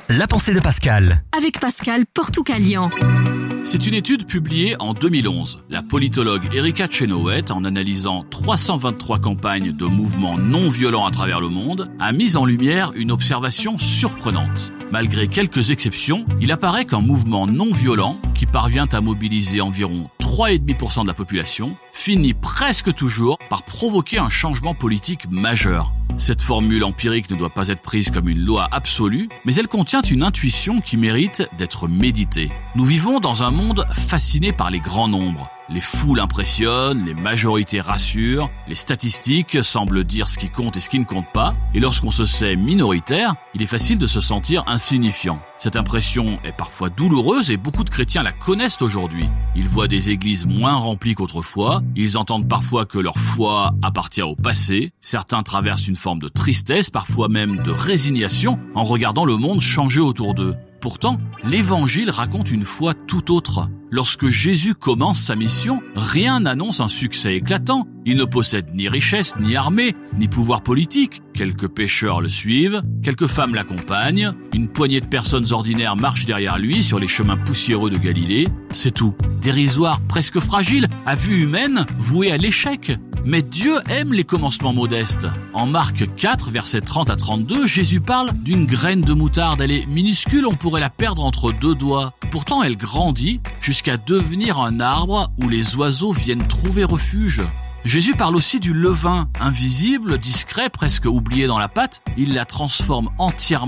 la pensée de Pascal. Avec Pascal Portoukalian. C'est une étude publiée en 2011. La politologue Erika Chenoweth, en analysant 323 campagnes de mouvements non violents à travers le monde, a mis en lumière une observation surprenante. Malgré quelques exceptions, il apparaît qu'un mouvement non violent, qui parvient à mobiliser environ 3,5% de la population, finit presque toujours par provoquer un changement politique majeur. Cette formule empirique ne doit pas être prise comme une loi absolue, mais elle contient une intuition qui mérite d'être méditée. Nous vivons dans un monde fasciné par les grands nombres. Les foules impressionnent, les majorités rassurent, les statistiques semblent dire ce qui compte et ce qui ne compte pas, et lorsqu'on se sait minoritaire, il est facile de se sentir insignifiant. Cette impression est parfois douloureuse et beaucoup de chrétiens la connaissent aujourd'hui. Ils voient des églises moins remplies qu'autrefois, ils entendent parfois que leur foi appartient au passé, certains traversent une forme de tristesse, parfois même de résignation, en regardant le monde changer autour d'eux. Pourtant, l'Évangile raconte une foi tout autre. Lorsque Jésus commence sa mission, rien n'annonce un succès éclatant. Il ne possède ni richesse, ni armée, ni pouvoir politique. Quelques pécheurs le suivent, quelques femmes l'accompagnent, une poignée de personnes ordinaires marchent derrière lui sur les chemins poussiéreux de Galilée. C'est tout. Dérisoire, presque fragile, à vue humaine, voué à l'échec. Mais Dieu aime les commencements modestes. En Marc 4, versets 30 à 32, Jésus parle d'une graine de moutarde. Elle est minuscule, on pourrait la perdre entre deux doigts. Pourtant, elle grandit jusqu'à devenir un arbre où les oiseaux viennent trouver refuge. Jésus parle aussi du levain, invisible, discret, presque oublié dans la pâte. Il la transforme entièrement